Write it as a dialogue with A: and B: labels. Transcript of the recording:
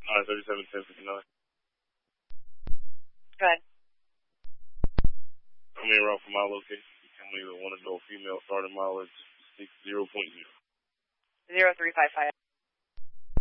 A: 371059.
B: Go ahead.
A: I'm in route for my location. I'm either one adult female starting mileage 60.0.
B: 0355.